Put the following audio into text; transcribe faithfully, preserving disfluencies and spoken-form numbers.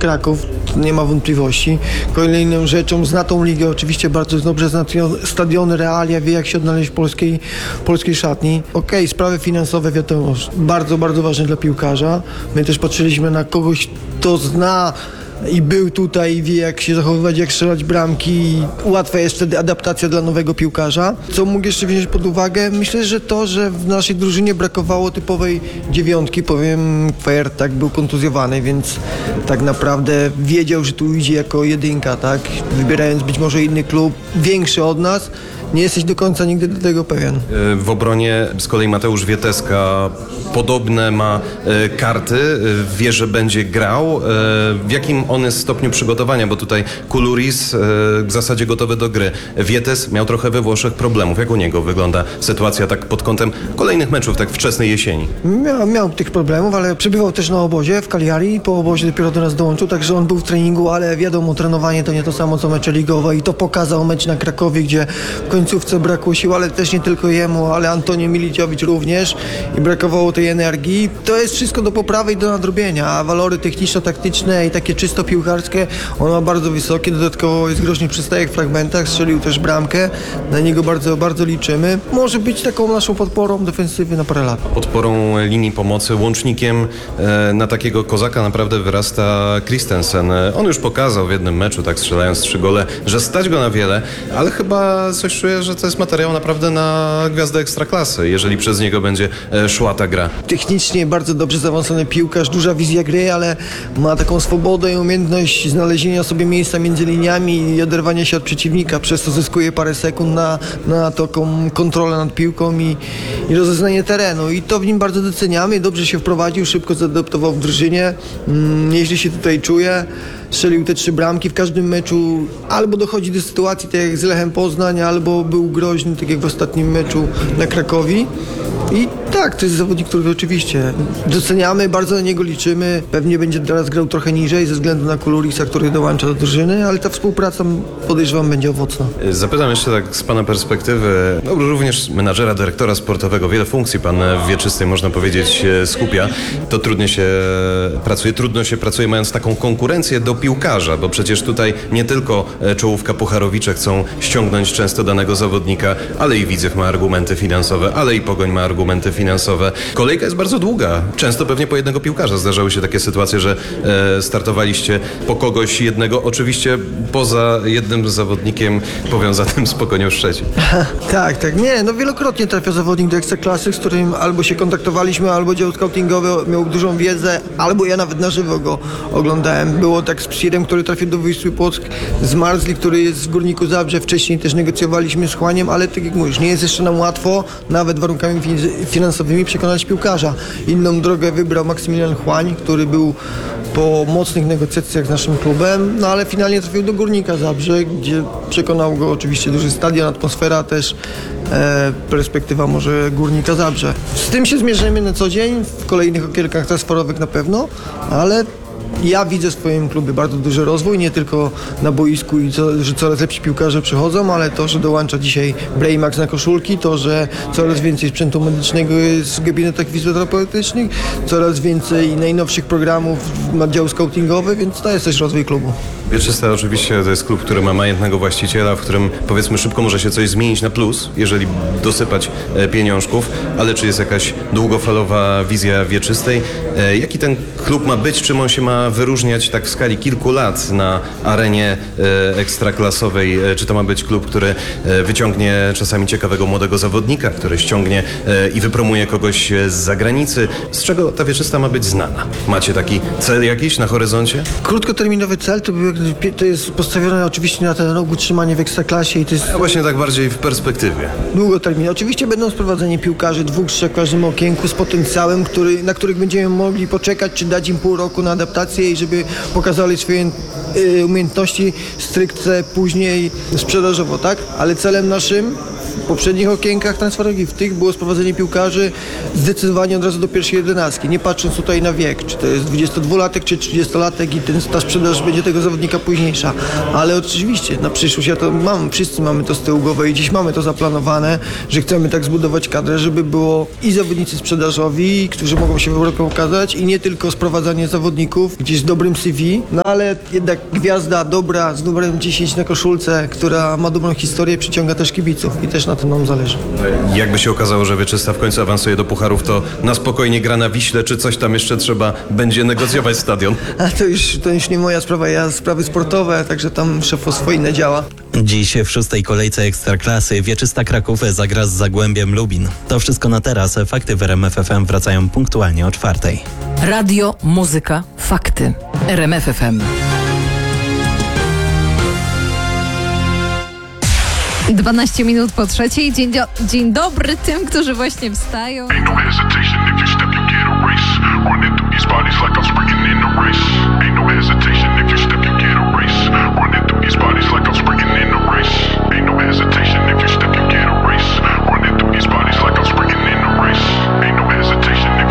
Kraków, nie ma wątpliwości. Kolejną rzeczą, zna tą ligę, oczywiście bardzo dobrze zna stadiony, realia, wie jak się odnaleźć w polskiej, polskiej szatni. Okej, okay, sprawy finansowe wiadomo, bardzo, bardzo ważne dla piłkarza. My też patrzyliśmy na kogoś, kto zna i był tutaj, wie jak się zachowywać, jak strzelać bramki. Łatwa jest wtedy adaptacja dla nowego piłkarza. Co mógł jeszcze wziąć pod uwagę? Myślę, że to, że w naszej drużynie brakowało typowej dziewiątki, powiem fair, tak, był kontuzjowany, więc tak naprawdę wiedział, że tu idzie jako jedynka, tak, wybierając być może inny klub, większy od nas. Nie jesteś do końca nigdy do tego pewien. W obronie z kolei Mateusz Wieteska podobne ma karty, wie, że będzie grał. W jakim on jest stopniu przygotowania, bo tutaj Kuluris w zasadzie gotowy do gry. Wietes miał trochę we Włoszech problemów. Jak u niego wygląda sytuacja tak pod kątem kolejnych meczów, tak wczesnej jesieni? Miał, miał tych problemów, ale przebywał też na obozie w Cagliari. Po obozie dopiero do nas dołączył, także on był w treningu, ale wiadomo, trenowanie to nie to samo co mecze ligowe i to pokazał mecz na Krakowie, gdzie w końcówce brakło sił, ale też nie tylko jemu, ale Antonio Miliciowicz również i brakowało tej energii. To jest wszystko do poprawy i do nadrobienia, a walory techniczno-taktyczne i takie czysto piłkarskie, on ma bardzo wysokie, dodatkowo jest groźny przystajek w fragmentach, strzelił też bramkę, na niego bardzo, bardzo liczymy. Może być taką naszą podporą defensywy na parę lat. Podporą linii pomocy, łącznikiem e, na takiego kozaka naprawdę wyrasta Christensen. On już pokazał w jednym meczu, tak strzelając trzy gole, że stać go na wiele, ale chyba coś czuję, że to jest materiał naprawdę na gwiazdę ekstraklasy, jeżeli przez niego będzie e, szła ta gra. Technicznie bardzo dobrze zaawansowany piłkarz, duża wizja gry, ale ma taką swobodę i umiejętność znalezienia sobie miejsca między liniami i oderwania się od przeciwnika, przez to zyskuje parę sekund na, na taką kontrolę nad piłką i, i rozeznanie terenu i to w nim bardzo doceniamy, dobrze się wprowadził, szybko zaadaptował w drużynie, mm, nieźle się tutaj czuje. Strzelił te trzy bramki w każdym meczu, albo dochodzi do sytuacji tak jak z Lechem Poznań, albo był groźny, tak jak w ostatnim meczu na Krakowi. I tak, to jest zawodnik, którego oczywiście doceniamy, bardzo na niego liczymy. Pewnie będzie teraz grał trochę niżej ze względu na Kulurisa, który dołącza do drużyny, ale ta współpraca, podejrzewam, będzie owocna. Zapytam jeszcze tak z pana perspektywy, no, również menadżera, dyrektora sportowego, wiele funkcji pan w Wieczystej, można powiedzieć, skupia. To trudnie się pracuje, trudno się pracuje mając taką konkurencję do piłkarza, bo przecież tutaj nie tylko czołówka pucharowicze chcą ściągnąć często danego zawodnika, ale i Widzew ma argumenty finansowe, ale i Pogoń ma argumenty finansowe. Kolejka jest bardzo długa. Często pewnie po jednego piłkarza zdarzały się takie sytuacje, że e, startowaliście po kogoś jednego, oczywiście poza jednym zawodnikiem powiązanym z Pokonią Szczecin. Tak, tak. Nie, no wielokrotnie trafia zawodnik do Ekstraklasy, z którym albo się kontaktowaliśmy, albo dział scoutingowy miał dużą wiedzę, albo ja nawet na żywo go oglądałem. Było tak z Psirem, który trafił do Wisły Płock, z Marzli, który jest w Górniku Zabrze. Wcześniej też negocjowaliśmy z Chłaniem, ale tak jak mówisz, nie jest jeszcze nam łatwo, nawet warunkami finansowymi przekonać piłkarza. Inną drogę wybrał Maksymilian Chłań, który był po mocnych negocjacjach z naszym klubem, no ale finalnie trafił do Górnika Zabrze, gdzie przekonał go oczywiście duży stadion, atmosfera też, e, perspektywa może Górnika Zabrze. Z tym się zmierzymy na co dzień, w kolejnych okienkach transferowych na pewno, ale ja widzę w swoim klubie bardzo duży rozwój, nie tylko na boisku i co, że coraz lepsi piłkarze przychodzą, ale to, że dołącza dzisiaj Braymax na koszulki, to, że coraz więcej sprzętu medycznego jest w gabinetach fizjoterapeutycznych, coraz więcej najnowszych programów ma dział scoutingowy, więc to jest też rozwój klubu. Wieczysta oczywiście to jest klub, który ma majętnego właściciela, w którym powiedzmy szybko może się coś zmienić na plus, jeżeli dosypać e, pieniążków, ale czy jest jakaś długofalowa wizja Wieczystej? E, jaki ten klub ma być, czym on się ma wyróżniać tak w skali kilku lat na arenie e, ekstraklasowej? E, czy to ma być klub, który e, wyciągnie czasami ciekawego młodego zawodnika, który ściągnie e, i wypromuje kogoś z zagranicy? Z czego ta Wieczysta ma być znana? Macie taki cel jakiś na horyzoncie? Krótkoterminowy cel to, był, to jest postawione oczywiście na ten rok utrzymanie w Ekstraklasie i to jest... A właśnie tak bardziej w perspektywie. Długoterminowy. Oczywiście będą sprowadzeni piłkarzy, dwóch, trzech w każdym okienku z potencjałem, który, na których będziemy mogli poczekać, czy dać im pół roku na adaptację i żeby pokazali swoje y, umiejętności stricte później sprzedażowo, tak? Ale celem naszym w poprzednich okienkach transferowych i w tych było sprowadzenie piłkarzy zdecydowanie od razu do pierwszej jedenastki, nie patrząc tutaj na wiek, czy to jest dwudziestodwulatek, czy trzydziestolatek i ten, ta sprzedaż będzie tego zawodnika późniejsza. Ale oczywiście na przyszłość ja to mam, wszyscy mamy to z tyłu głowy i dziś mamy to zaplanowane, że chcemy tak zbudować kadrę, żeby było i zawodnicy sprzedażowi, którzy mogą się w Europie okazać i nie tylko sprowadzanie zawodników gdzieś z dobrym C V, no ale jednak gwiazda dobra z numerem dziesięć na koszulce, która ma dobrą historię, przyciąga też kibiców i też na tym nam zależy. Jakby się okazało, że Wieczysta w końcu awansuje do pucharów, to na spokojnie gra na Wiśle, czy coś tam jeszcze trzeba będzie negocjować stadion? A to już, to już nie moja sprawa, ja sprawy sportowe, także tam szefostwo inne działa. Dziś w szóstej kolejce Ekstraklasy Wieczysta Kraków zagra z Zagłębiem Lubin. To wszystko na teraz. Fakty w R M F F M wracają punktualnie o czwartej. Radio, muzyka, fakty. R M F F M. dwanaście minut po trzeciej. Dzień, do- dzień dobry tym, którzy właśnie wstają. Ain't no hesitation